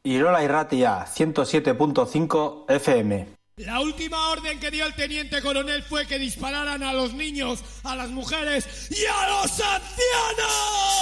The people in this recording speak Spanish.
Irola Irratia, 107.5 FM. La última orden que dio el teniente coronel fue que dispararan a los niños, a las mujeres y a los ancianos.